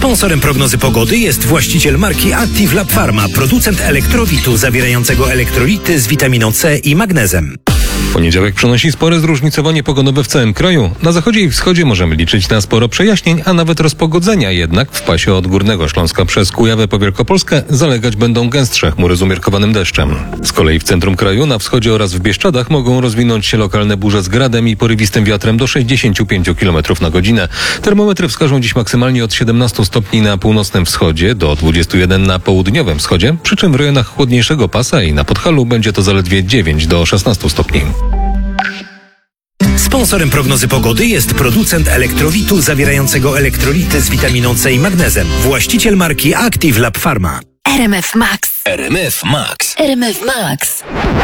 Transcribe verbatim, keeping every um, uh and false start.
Sponsorem prognozy pogody jest właściciel marki Active Lab Pharma, producent elektrowitu zawierającego elektrolity z witaminą C i magnezem. Poniedziałek przynosi spore zróżnicowanie pogodowe w całym kraju. Na zachodzie i wschodzie możemy liczyć na sporo przejaśnień, a nawet rozpogodzenia. Jednak w pasie od Górnego Śląska przez Kujawę po Wielkopolskę zalegać będą gęstsze chmury z umiarkowanym deszczem. Z kolei w centrum kraju, na wschodzie oraz w Bieszczadach mogą rozwinąć się lokalne burze z gradem i porywistym wiatrem do sześćdziesiąt pięć kilometrów na godzinę. Termometry wskażą dziś maksymalnie od siedemnastu stopni na północnym wschodzie do dwudziestu jeden na południowym wschodzie, przy czym w rejonach chłodniejszego pasa i na Podhalu będzie to zaledwie dziewięć do szesnastu stopni. Sponsorem prognozy pogody jest producent elektrowitu zawierającego elektrolity z witaminą C i magnezem. Właściciel marki Active Lab Pharma. R M F Max. R M F Max. R M F Max.